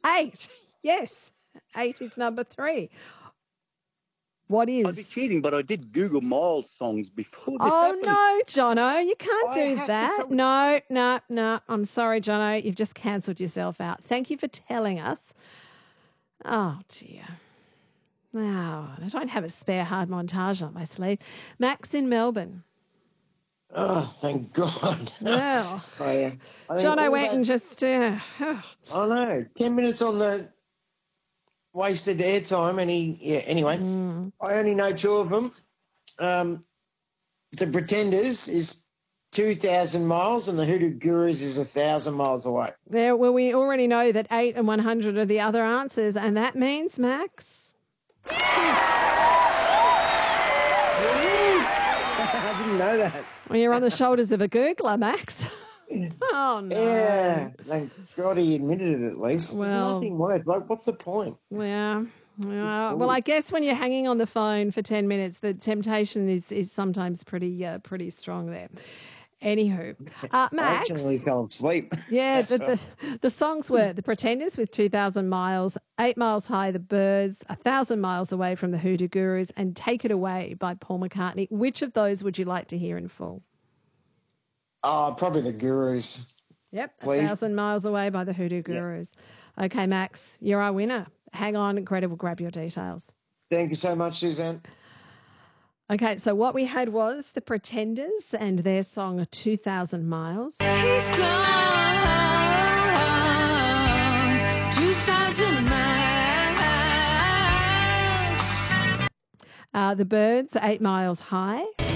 8. Yes, 8 is number 3. What is? I'd be cheating, but I did Google Miles songs before this Oh, happened. no, Jono, you can't do have to that. come- No. I'm sorry, Jono. You've just cancelled yourself out. Thank you for telling us. Oh, dear. No, I don't have a spare hard montage up my sleeve. Max in Melbourne. Oh, thank God. Well, I think Jono all went that- and just... I know. 10 minutes on the wasted airtime, and anyway. I only know 2 of them. The Pretenders is 2,000 miles, and the Hoodoo Gurus is 1,000 miles away. Well, we already know that 8 and 100 are the other answers, and that means, Max... I didn't know that. Well, you're on the shoulders of a Googler, Max. Oh, no. Yeah, thank God he admitted it at least. Well- There's nothing worse. Like, what's the point? Yeah. Well, I guess when you're hanging on the phone for 10 minutes, the temptation is sometimes pretty strong there. Anywho, I Max. actually fell asleep. Yeah, the songs were The Pretenders with 2,000 Miles, 8 Miles High, The Birds, 1,000 Miles Away from the Hoodoo Gurus, and Take It Away by Paul McCartney. Which of those would you like to hear in full? Oh, probably the Gurus. Yep, Please. 1,000 Miles Away by the Hoodoo Gurus. Yep. Okay, Max, you're our winner. Hang on, Greta will grab your details. Thank you so much, Suzanne. Okay, so what we had was The Pretenders and their song 2,000 Miles. He's gone 2,000 miles. The Birds, 8 Miles High.